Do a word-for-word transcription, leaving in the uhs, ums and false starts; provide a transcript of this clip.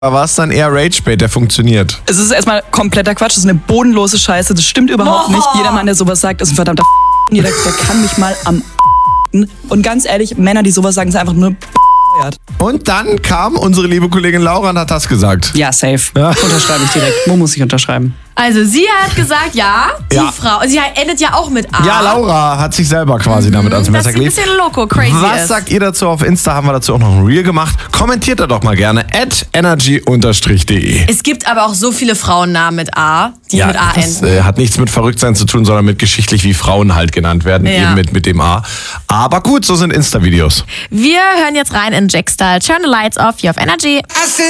war es dann eher Ragebait, der funktioniert? Es ist erstmal kompletter Quatsch, das ist eine bodenlose Scheiße, das stimmt überhaupt Boah. nicht. Jeder Mann, der sowas sagt, ist ein verdammter Jeder, der kann mich mal am Und ganz ehrlich, Männer, die sowas sagen, sind einfach nur Und dann kam unsere liebe Kollegin Laura und hat das gesagt. Ja, safe. Ja. Unterschreibe ich direkt. Wo muss ich unterschreiben? Also sie hat gesagt, ja, die Ja. Frau, sie endet ja auch mit A. Ja, Laura hat sich selber quasi mhm, damit ans dass Messer sie ein gelegt. bisschen loco, crazy Was ist. sagt ihr dazu? Auf Insta haben wir dazu auch noch ein Reel gemacht. Kommentiert da doch mal gerne at energy unterstrich de. Es gibt aber auch so viele Frauennamen mit A, die Ja, mit A das enden. äh, hat nichts mit Verrücktsein zu tun, sondern mit geschichtlich, wie Frauen halt genannt werden, Ja. eben mit, mit dem A. Aber gut, so sind Insta-Videos. Wir hören jetzt rein in Jack Style Turn the Lights Off hier auf Energy.